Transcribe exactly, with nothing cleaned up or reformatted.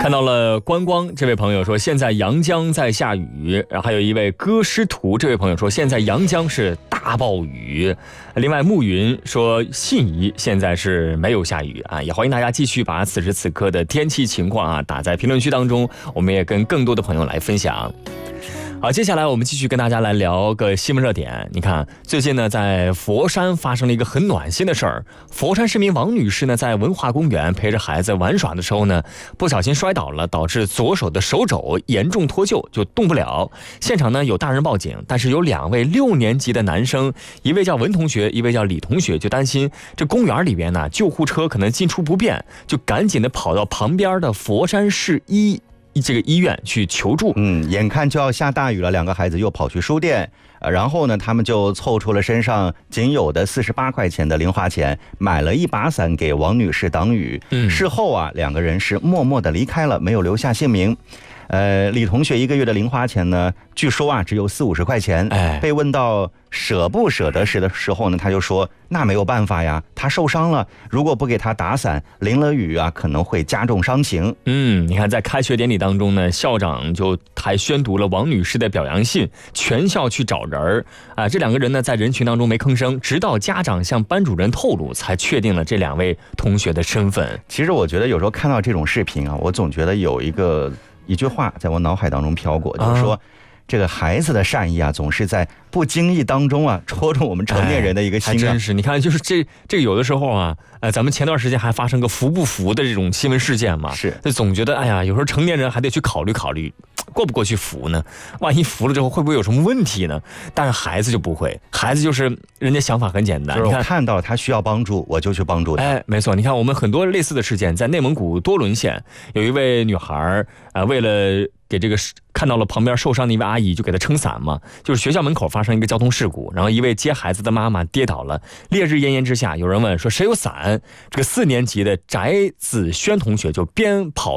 看到了观光这位朋友说现在阳江在下雨，然后还有一位歌诗图这位朋友说现在阳江是大暴雨。另外暮云说信宜现在是没有下雨啊，也欢迎大家继续把此时此刻的天气情况啊打在评论区当中，我们也跟更多的朋友来分享。好，接下来我们继续跟大家来聊个新闻热点。你看，最近呢，在佛山发生了一个很暖心的事儿。佛山市民王女士呢，在文化公园陪着孩子玩耍的时候呢，不小心摔倒了，导致左手的手肘严重脱臼，就动不了。现场呢有大人报警，但是有两位六年级的男生，一位叫文同学，一位叫李同学，就担心这公园里边呢救护车可能进出不便，就赶紧的跑到旁边的佛山市医。这个医院去求助。 嗯，眼看就要下大雨了，两个孩子又跑去书店，呃、然后呢，他们就凑出了身上仅有的四十八块钱的零花钱，买了一把伞给王女士挡雨。嗯，事后啊，两个人是默默的离开了，没有留下姓名。呃，李同学一个月的零花钱呢，据说啊只有四五十块钱。哎，被问到舍不舍得时的时候呢，他就说那没有办法呀，他受伤了，如果不给他打伞，淋了雨啊，可能会加重伤情。 嗯，你看在开学典礼当中呢，校长就还宣读了王女士的表扬信，全校去找人啊。这两个人呢，在人群当中没吭声，直到家长向班主任透露，才确定了这两位同学的身份。 其实我觉得有时候看到这种视频啊，我总觉得有一个。一句话在我脑海当中飘过，就是说、啊、这个孩子的善意啊，总是在不经意当中啊戳中我们成年人的一个心啊。 还真是，你看，就是这这个有的时候啊，呃，咱们前段时间还发生个服不服的这种新闻事件嘛， 是， 就总觉得哎呀，有时候成年人还得去考虑考虑，过不过去服呢？万一服了之后会不会有什么问题呢？但是孩子就不会，孩子就是人家想法很简单， 就是我看到他需要帮助，我就去帮助他。 哎，没错，你看我们很多类似的事件，在内蒙古多伦县有一位女孩啊、呃，为了给这个看到了旁边受伤的一位阿姨，就给她撑伞嘛。就是学校门口发生一个交通事故，然后一位接孩子的妈妈跌倒了，烈日炎炎之下，有人问说谁有伞？这个四年级的翟子轩同学就边跑